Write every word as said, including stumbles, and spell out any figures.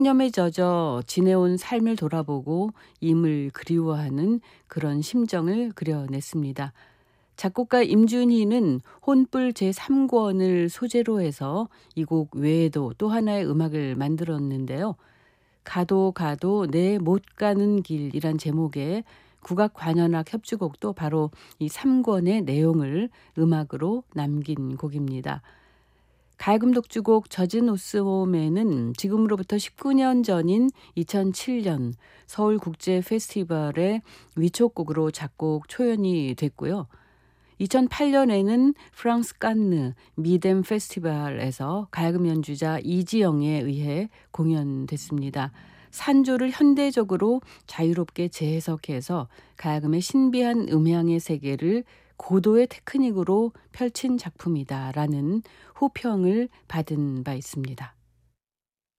념에 젖어 지내온 삶을 돌아보고 임을 그리워하는 그런 심정을 그려냈습니다. 작곡가 임준희는 혼불 제삼 권을 소재로 해서 이 곡 외에도 또 하나의 음악을 만들었는데요. 가도 가도 내 못 가는 길이란 제목의 국악 관현악 협주곡도 바로 이 삼 권의 내용을 음악으로 남긴 곡입니다. 가야금 독주곡 젖은 옷소매는 지금으로부터 십구 년 전인 이천칠 년 서울국제 페스티벌의 위촉곡으로 작곡 초연이 됐고요. 이천팔 년에는 프랑스 칸느 미뎀 페스티벌에서 가야금 연주자 이지영에 의해 공연됐습니다. 산조를 현대적으로 자유롭게 재해석해서 가야금의 신비한 음향의 세계를 고도의 테크닉으로 펼친 작품이다라는 호평을 받은 바 있습니다.